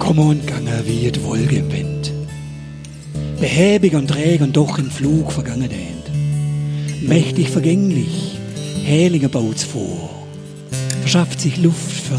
Kommand gegangen wie die Wolke im Wind. Behäbig und träge und doch im Flug vergangen dähnt. Mächtig vergänglich, Hählinger baut's vor. Verschafft sich Luft für